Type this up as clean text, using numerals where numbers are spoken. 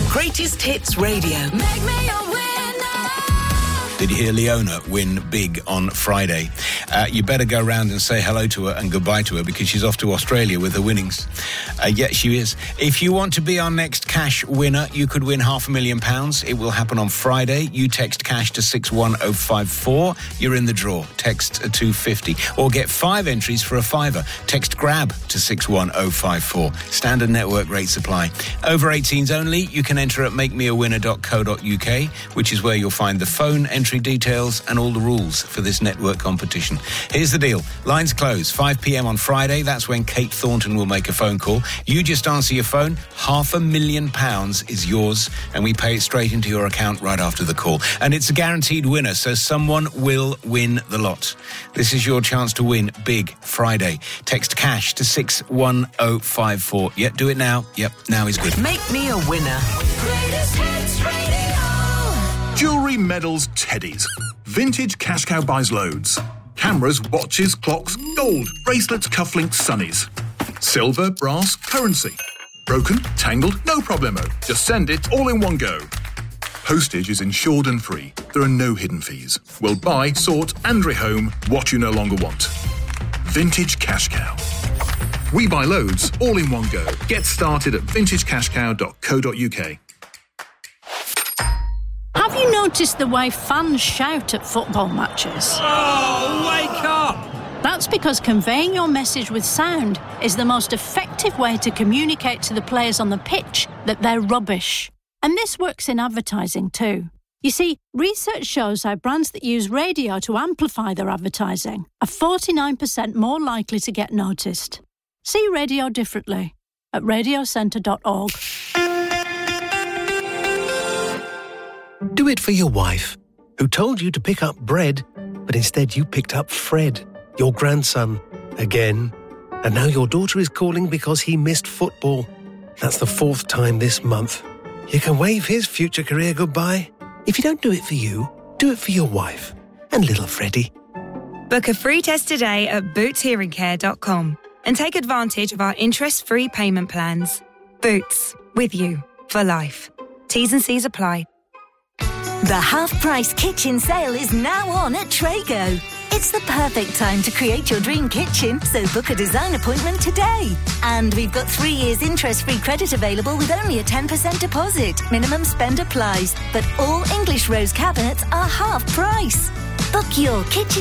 Greatest Hits Radio. Make me a winner. Did you hear Leona win big on Friday? You better go around and say hello to her and goodbye to her because she's off to Australia with her winnings. Yes, she is. If you want to be our next cash winner, you could win £500,000. It will happen on Friday. You text cash to 61054. You're in the draw. Text 250. Or get 5 entries for a £5. Text GRAB to 61054. Standard network rate supply. Over 18s only. You can enter at makemeawinner.co.uk, which is where you'll find the phone entry details and all the rules for this network competition. Here's the deal. Lines close 5 p.m. on Friday. That's when Kate Thornton will make a phone call. You just answer your phone. £500,000 is yours, and we pay it straight into your account right after the call. And it's a guaranteed winner, so someone will win the lot. This is your chance to win big Friday. Text cash to 61054. Yep, do it now. Yep, now is good. Make me a winner. Greatest Hits Radio. Jewellery, medals, teddies. Vintage Cash Cow buys loads. Cameras, watches, clocks, gold, bracelets, cufflinks, sunnies. Silver, brass, currency. Broken, tangled, no problemo. Just send it all in one go. Postage is insured and free. There are no hidden fees. We'll buy, sort and rehome what you no longer want. Vintage Cash Cow. We buy loads all in one go. Get started at vintagecashcow.co.uk. Have you noticed the way fans shout at football matches? Oh, wake up! That's because conveying your message with sound is the most effective way to communicate to the players on the pitch that they're rubbish. And this works in advertising too. You see, research shows how brands that use radio to amplify their advertising are 49% more likely to get noticed. See radio differently at radiocentre.org. Do it for your wife, who told you to pick up bread, but instead you picked up Fred, your grandson, again. And now your daughter is calling because he missed football. That's the 4th time this month. You can wave his future career goodbye. If you don't do it for you, do it for your wife and little Freddie. Book a free test today at bootshearingcare.com and take advantage of our interest-free payment plans. Boots, with you for life. T's and C's apply. The half-price kitchen sale is now on at Trago. It's the perfect time to create your dream kitchen, so book a design appointment today. And we've got 3 years interest-free credit available with only a 10% deposit. Minimum spend applies, but all English rose cabinets are half price. Book your kitchen